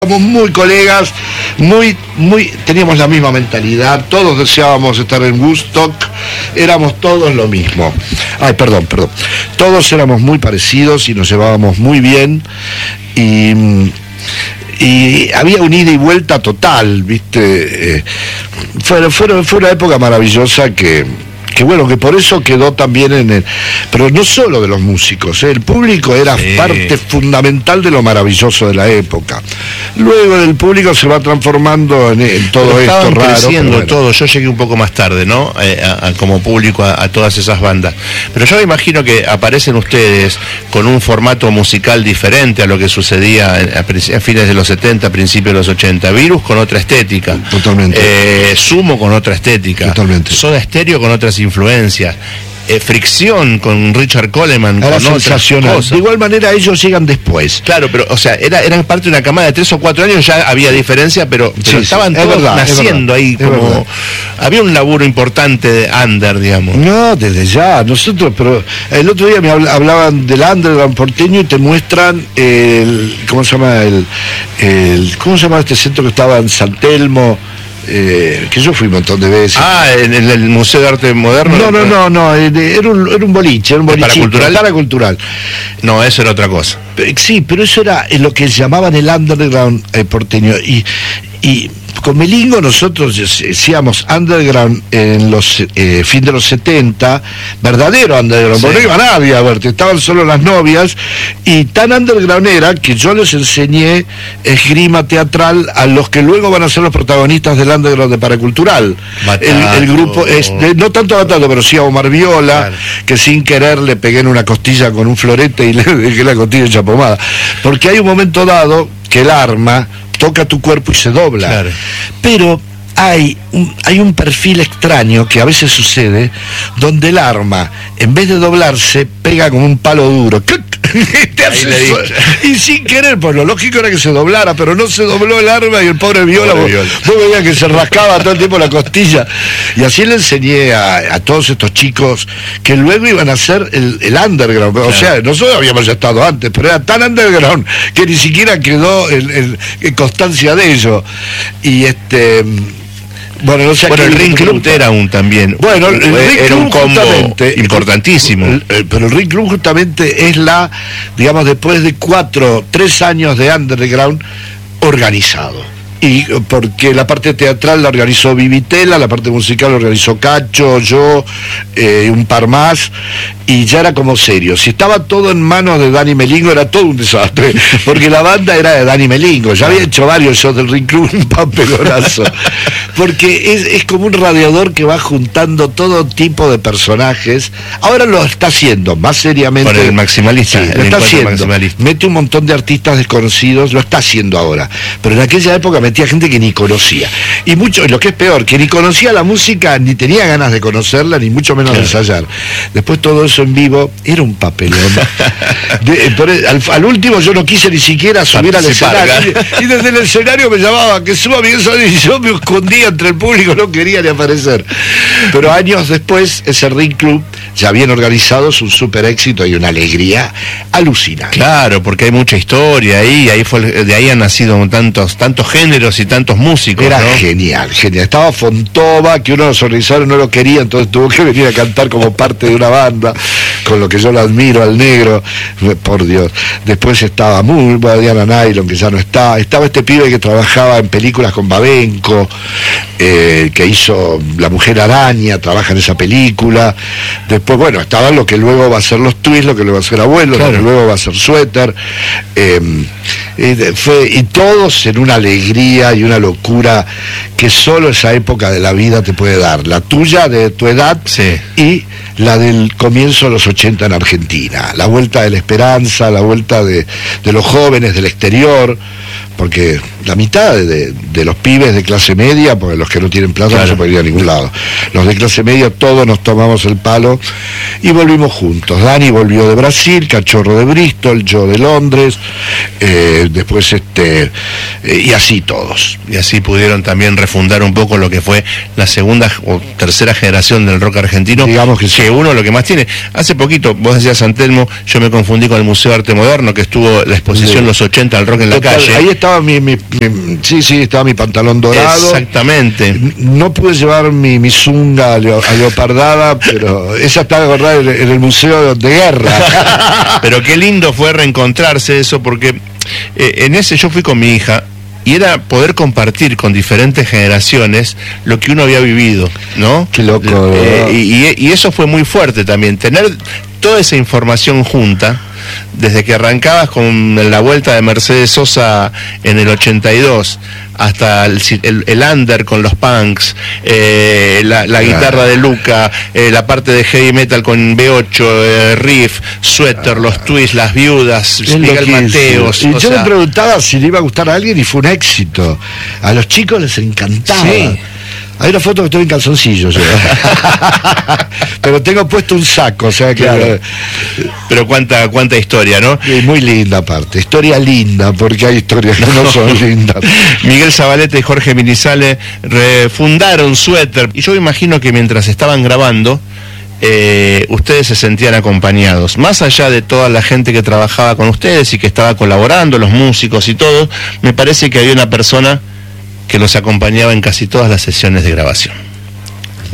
Somos muy colegas, teníamos la misma mentalidad, todos deseábamos estar en Woodstock, éramos todos lo mismo. Perdón. Todos éramos muy parecidos y nos llevábamos muy bien y había un ida y vuelta total, ¿viste? Fue una época maravillosa que por eso quedó también pero no solo de los músicos, el público era parte fundamental de lo maravilloso de la época. Luego del público se va transformando en todo esto raro. Creciendo bueno. Todo, yo llegué un poco más tarde, ¿no? Como público a todas esas bandas. Pero yo me imagino que aparecen ustedes con un formato musical diferente a lo que sucedía a fines de los 70, principios de los 80. Virus con otra estética. Totalmente. Sumo con otra estética. Totalmente. Soda Stereo con otras influencias, Fricción con Richard Coleman, era con sensacional. Otras cosas. De igual manera ellos llegan después. Claro, pero o sea, eran parte de una camada de 3 o 4 años, ya había diferencia, pero estaban todos naciendo ahí, como había un laburo importante de under, digamos. No, desde ya, nosotros, pero el otro día me hablaban del underground porteño y te muestran ¿cómo se llama este centro que estaba en San Telmo? Que yo fui un montón de veces. En el Museo de Arte Moderno. No, era un boliche, paracultural. No, eso era otra cosa. Sí, pero eso era lo que llamaban el underground porteño. Y con Melingo nosotros decíamos underground en los fin de los 70, verdadero underground, porque no iba nadie a verte, estaban solo las novias, y tan underground era que yo les enseñé esgrima teatral a los que luego van a ser los protagonistas del underground de Paracultural. El grupo, no tanto Batato, pero sí a Omar Viola, claro, que sin querer le pegué en una costilla con un florete y le dejé la costilla hecha pomada. Porque hay un momento dado que el arma toca tu cuerpo y se dobla. Claro. Pero hay un perfil extraño que a veces sucede, donde el arma, en vez de doblarse, pega como un palo duro. Y sin querer, pues lo lógico era que se doblara, pero no se dobló el arma y el pobre Viola, vos veías que se rascaba todo el tiempo la costilla. Y así le enseñé a todos estos chicos que luego iban a hacer el underground. Claro. O sea, nosotros habíamos ya estado antes, pero era tan underground que ni siquiera quedó en constancia de ello. Y bueno, no sé, el Ring Club era también. Bueno, el Ring era Club un combo importantísimo. Pero el Ring Club justamente es digamos, después de 3 años de underground organizado. Y porque la parte teatral la organizó Vivitela, la parte musical la organizó Cacho, yo, un par más, y ya era como serio. Si estaba todo en manos de Dani Melingo era todo un desastre, porque la banda era de Dani Melingo, ya había hecho varios shows del Ring Club, un papelonazo, porque es como un radiador que va juntando todo tipo de personajes. Ahora lo está haciendo más seriamente. Por el Maximalista. Sí, lo está haciendo. Mete un montón de artistas desconocidos, lo está haciendo ahora. Pero en aquella época metía gente que ni conocía. Y lo que es peor, que ni conocía la música, ni tenía ganas de conocerla, ni mucho menos de ensayar. Después todo eso en vivo era un papelón. Al último yo no quise ni siquiera subir al escenario. Y desde el escenario me llamaban que suba Miguel Solís, y yo me escondía entre el público, no quería ni aparecer. Pero años después, ese Ring Club, ya bien organizado, es un súper éxito y una alegría alucinante. Claro, porque hay mucha historia ahí, de ahí han nacido tantos géneros y tantos músicos. Era, ¿no? genial. Estaba Fontova, que uno de los organizadores no lo quería, entonces tuvo que venir a cantar como parte de una banda, con lo que yo lo admiro al negro, por Dios. Después estaba muy Diana Nylon, que ya no está. Estaba este pibe que trabajaba en películas con Babenco, que hizo La Mujer Araña, trabaja en esa película. Después, bueno, estaba lo que luego va a ser Los Twists, lo que luego va a ser Abuelo, claro, lo que luego va a ser Suéter. Y todos en una alegría y una locura que solo esa época de la vida te puede dar. La tuya, de tu edad, sí, y la del comienzo de los 80 en Argentina. La vuelta de la esperanza, la vuelta de los jóvenes del exterior, porque la mitad de los pibes de clase media, porque los que no tienen plata, claro, no se pueden ir a ningún lado. Los de clase media todos nos tomamos el palo y volvimos juntos. Dani volvió de Brasil, Cachorro de Bristol, yo de Londres, después y así todos. Y así pudieron también refundar un poco lo que fue la segunda o tercera generación del rock argentino, digamos que sí, uno lo que más tiene. Hace poquito, vos decías San Telmo, yo me confundí con el Museo de Arte Moderno, que estuvo la exposición, sí, Los 80 al rock en la calle. Ahí estaba estaba mi pantalón dorado. Exactamente. No pude llevar mi zunga leopardada, pero esa está guardada en el Museo de Guerra. Pero qué lindo fue reencontrarse eso, porque en ese yo fui con mi hija, y era poder compartir con diferentes generaciones lo que uno había vivido, ¿no? Qué loco. Y eso fue muy fuerte también, tener toda esa información junta, desde que arrancabas con la vuelta de Mercedes Sosa en el 82, hasta el under con los punks, la guitarra de Luca, la parte de heavy metal con B8, Riff, Sweater, los Twists, las Viudas, Miguel Mateos. Y yo me preguntaba si le iba a gustar a alguien y fue un éxito. A los chicos les encantaba. Sí. Hay una foto que estoy en calzoncillos yo. Pero tengo puesto un saco, o sea que... Claro. Pero cuánta historia, ¿no? Y muy linda aparte, historia linda, porque hay historias que no son lindas. Miguel Zabaleta y Jorge Minizale refundaron Sweater, y yo imagino que mientras estaban grabando, ustedes se sentían acompañados, más allá de toda la gente que trabajaba con ustedes y que estaba colaborando, los músicos y todo. Me parece que había una persona que los acompañaba en casi todas las sesiones de grabación.